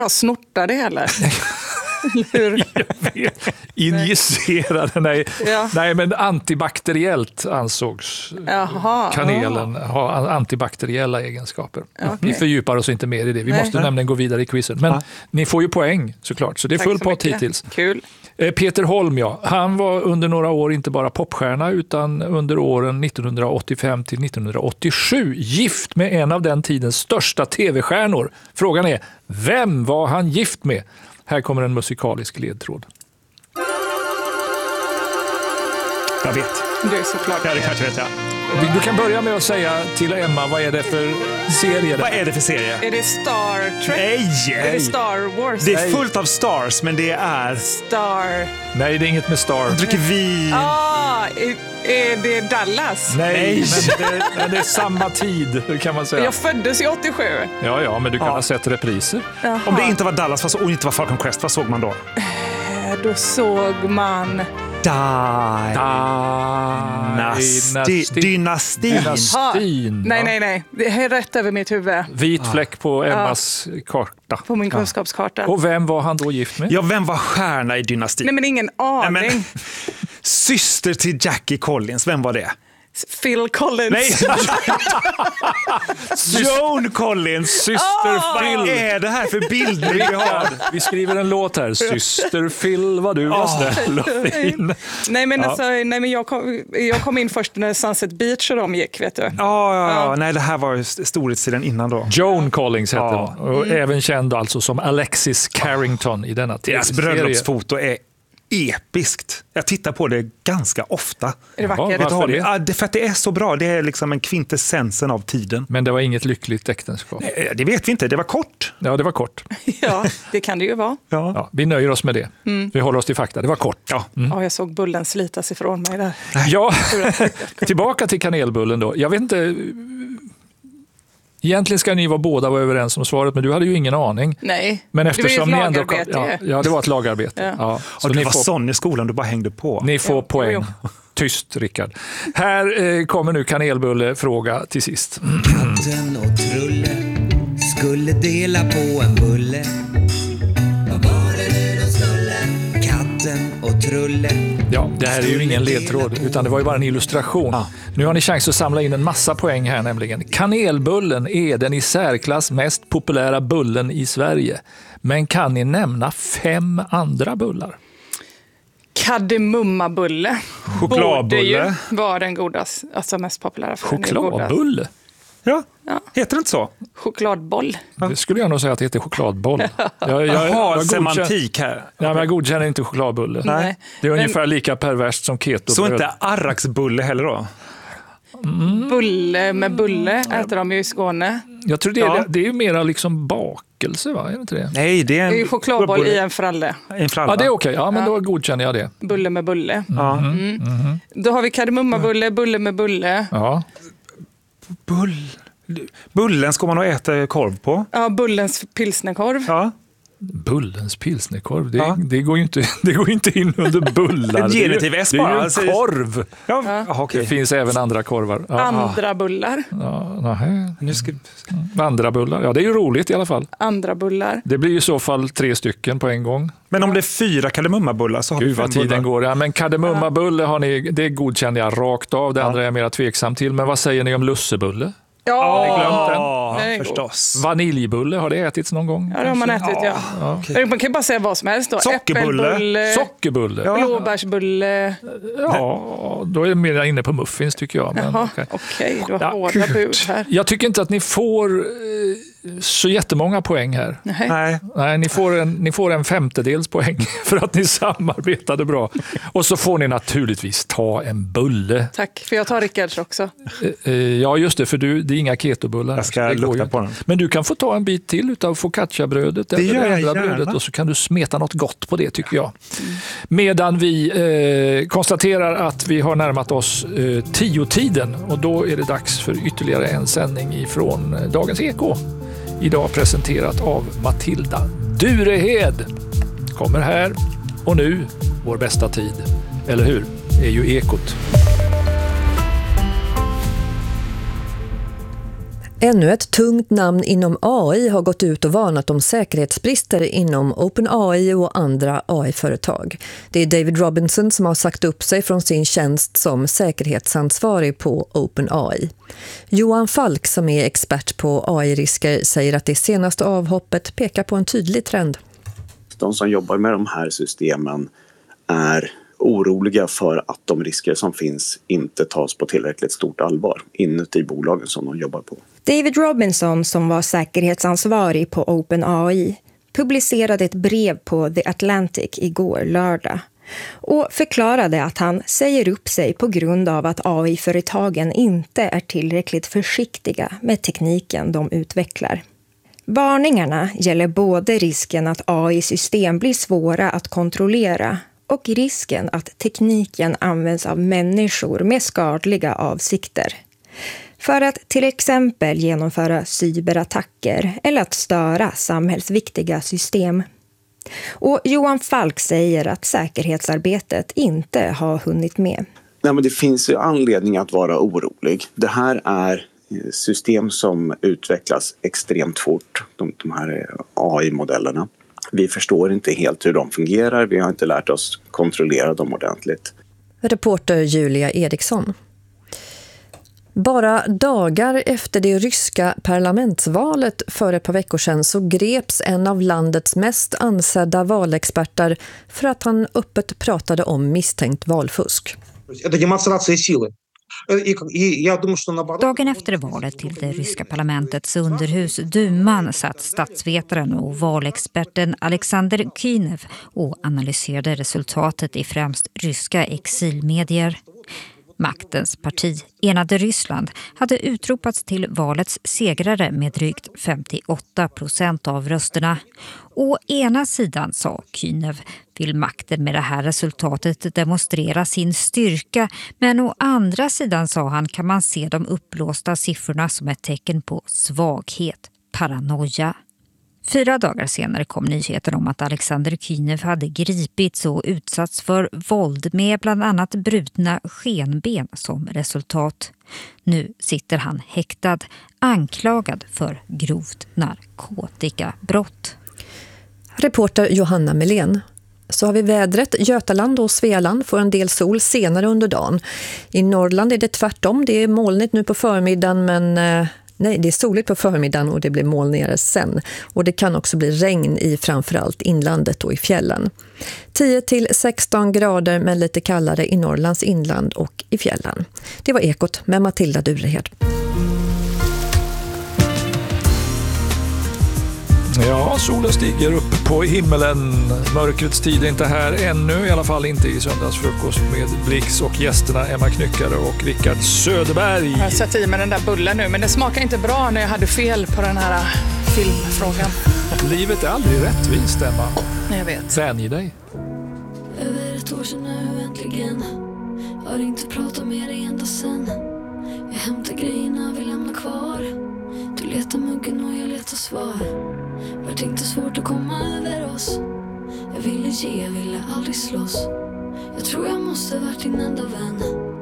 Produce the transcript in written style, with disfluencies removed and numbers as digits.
Jag snortar det eller? Injicerade, nej. Ja. Nej, men antibakteriellt ansågs kanelen ha antibakteriella egenskaper. Okay. Vi fördjupar oss inte mer i det. Vi måste nämligen gå vidare i quizzen. Men ni får ju poäng såklart, så det är full pott hittills. Kul. Peter Holm, han var under några år inte bara popstjärna utan under åren 1985 till 1987 gift med en av den tidens största tv-stjärnor. Frågan är, vem var han gift med? Här kommer en musikalisk ledtråd. Jag vet. Det är såklart. Ja, det kanske vet jag. Du kan börja med att säga till Emma, vad är det för serie? Vad är det för serie? Är det Star Trek? Nej! Är det Star Wars? Det är fullt av stars, men det är... Star... Nej, det är inget med Star. Han dricker vin. Är det Dallas? Nej, men det är samma tid, kan man säga. Jag föddes i 87. Ja, men du kan ha sett repriser. Jaha. Om det inte var Dallas och inte var Falcon Crest, vad såg man då? Då såg man... Dynastin. Nej. Det är rätt över mitt huvud. Vit fläck på Emmas karta. På min kunskapskarta. Och vem var han då gift med? Ja, vem var stjärna i Dynastin? Nej, men ingen aning. Nej, men... Syster till Jackie Collins, vem var det? Phil Collins. Nej. Joan Collins. Syster Phil. Vad är det här för bilder vi har? Vi skriver en låt här. Syster Phil, vad du var snäll och fin. Nej, men jag kom in först när Sunset Beach och de gick, vet du. Ja. Nej, det här var storhetstiden innan då. Joan Collins hette hon. Och även känd alltså som Alexis Carrington i denna deras bröllopsfoto är episkt. Jag tittar på det ganska ofta. Är det vackert? Varför det? Ja, för att det är så bra. Det är liksom en kvintessensen av tiden. Men det var inget lyckligt äktenskap? Nej, det vet vi inte. Det var kort. Ja, det var kort. Ja, det kan det ju vara. Ja, vi nöjer oss med det. Vi håller oss till fakta. Det var kort. Ja, jag såg bullen slitas ifrån mig där. Ja, tillbaka till kanelbullen då. Jag vet inte... Egentligen ska ni båda vara överens om svaret, men du hade ju ingen aning. Nej, men eftersom det var ett lagarbete. Ja, det var ett lagarbete. Ja. Så du var sån i skolan, du bara hängde på. Ni får poäng. Tyst, Rickard. Här kommer nu kanelbulle-fråga till sist. Katten och Trulle skulle dela på en bulle. Vad var det nu de skulle? Katten och Trulle. Ja, det här är ju ingen ledtråd, utan det var ju bara en illustration. Ja. Nu har ni chans att samla in en massa poäng här nämligen. Kanelbullen är den i särklass mest populära bullen i Sverige. Men kan ni nämna 5 andra bullar? Kardemummabulle. Chokladbulle. Borde ju vara den godaste, alltså mest populära. Chokladbulle? Ja, heter det inte så? Chokladboll. Det skulle jag nog säga att det heter chokladboll. Jag semantik här. Ja, men jag godkänner inte chokladbulle. Nej. Det är ungefär lika perverst som keto. Så inte arraksbulle heller då? Bulle med bulle äter de ju i Skåne. Jag tror det är ju mera liksom bakelse, va? Är det inte det? Nej, det är en chokladboll i en fralle. Ja, det är okej. Ja, men då godkänner jag det. Bulle med bulle. Då har vi kardemummabulle, bulle med bulle. Ja. Bullen ska man nog äta korv på. Ja, bullens pilsnerkorv. Ja. Bullens pilsnerkorv, det går ju inte in under bullar. En genitiv S bara. Det är ju en korv. Okay. Det finns även andra korvar. Andra bullar. Andra bullar. Ja, det är ju roligt i alla fall. Andra bullar. Det blir i så fall 3 stycken på en gång. Men om det är 4 kardemummabullar så har vi 5 vad tiden bullar. går. Ja, men kardemummabulle har ni, det godkänner jag rakt av. Det andra är jag mer tveksam till. Men vad säger ni om lussebulle? Ja, har ni glömt den? Förstås. Vaniljbulle, har det ätits någon gång? Ja, det har man ätit, Okay. Man kan ju bara säga vad som helst då. Sockerbulle. Sockerbulle. Blåbärsbulle. Ja, då är det mer inne på muffins tycker jag. Men, okej, du har hårda bud här. Jag tycker inte att ni får så jättemånga poäng här. Nej, ni får en 1/5 poäng för att ni samarbetade bra. Och så får ni naturligtvis ta en bulle. Tack, för jag tar Rickards också. Ja, just det, för det är inga ketobullar. Jag ska lukta på den. Men du kan få ta en bit till utav focaccia-brödet eller det andra brödet och så kan du smeta något gott på det tycker jag. Medan vi konstaterar att vi har närmat oss 10-tiden och då är det dags för ytterligare en sändning ifrån Dagens Eko. Idag presenterat av Matilda Durehed. Kommer här och nu, vår bästa tid, eller hur, är ju Ekot. Ännu ett tungt namn inom AI har gått ut och varnat om säkerhetsbrister inom OpenAI och andra AI-företag. Det är David Robinson som har sagt upp sig från sin tjänst som säkerhetsansvarig på OpenAI. Johan Falk som är expert på AI-risker säger att det senaste avhoppet pekar på en tydlig trend. De som jobbar med de här systemen är oroliga för att de risker som finns inte tas på tillräckligt stort allvar inuti bolagen som de jobbar på. David Robinson, som var säkerhetsansvarig på OpenAI, publicerade ett brev på The Atlantic igår lördag och förklarade att han säger upp sig på grund av att AI-företagen inte är tillräckligt försiktiga med tekniken de utvecklar. Varningarna gäller både risken att AI-system blir svåra att kontrollera och risken att tekniken används av människor med skadliga avsikter. För att till exempel genomföra cyberattacker eller att störa samhällsviktiga system. Och Johan Falk säger att säkerhetsarbetet inte har hunnit med. Nej, men det finns ju anledning att vara orolig. Det här är system som utvecklas extremt fort, de här AI-modellerna. Vi förstår inte helt hur de fungerar, vi har inte lärt oss kontrollera dem ordentligt. Reporter Julia Eriksson. Bara dagar efter det ryska parlamentsvalet för ett par veckor sedan så greps en av landets mest ansedda valexperter för att han öppet pratade om misstänkt valfusk. Dagen efter valet till det ryska parlamentets underhus Duman satt statsvetaren och valexperten Alexander Kynev och analyserade resultatet i främst ryska exilmedier. Maktens parti, Enade Ryssland, hade utropats till valets segrare med drygt 58% av rösterna. Å ena sidan, sa Kynev, vill makten med det här resultatet demonstrera sin styrka, men å andra sidan, sa han, kan man se de uppblåsta siffrorna som ett tecken på svaghet, paranoia. 4 dagar senare kom nyheten om att Alexander Kynev hade gripits och utsatts för våld med bland annat brutna skenben som resultat. Nu sitter han häktad, anklagad för grovt narkotikabrott. Reporter Johanna Melén. Så har vi vädret. Götaland och Svealand får en del sol senare under dagen. I Norrland är det tvärtom. Det är molnigt nu på förmiddagen, men det är soligt på förmiddagen och det blir molnigare sen. Och det kan också bli regn i framförallt inlandet och i fjällen. 10-16 grader men lite kallare i Norrlands inland och i fjällen. Det var Ekot med Matilda Durehed. Ja, solen stiger upp på himmelen. Mörkrets tid är inte här ännu, i alla fall inte i söndagsfrukost med Blix och gästerna Emma Knyckare och Rickard Söderberg. Jag har sett i med den där bullen nu, men det smakar inte bra när jag hade fel på den här filmfrågan. Livet är aldrig rättvist, Emma. Jag vet. Vänj dig. Över ett år sedan nu äntligen. Har inte pratat med dig ända sen. Jag hämtar grejerna, vi lämnar kvar. Du letar muggen och jag letar svar. Vart inte svårt att komma över oss. Jag ville ge, jag ville aldrig slåss. Jag tror jag måste varit din enda vän.